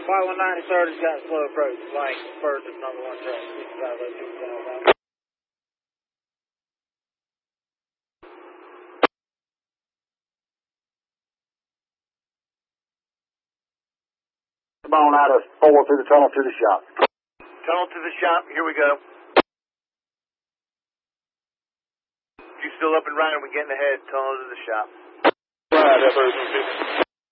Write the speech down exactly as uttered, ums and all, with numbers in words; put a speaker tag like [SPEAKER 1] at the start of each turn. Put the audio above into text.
[SPEAKER 1] five one nine, third has got slow approach. Flying first is number one track. sixty-five oh two southbound.
[SPEAKER 2] Come on out of four through the tunnel to the shop.
[SPEAKER 3] Tunnel to the shop, here we go. If you're still up and running, we're getting ahead. Tunnel to the shop.
[SPEAKER 2] Right, F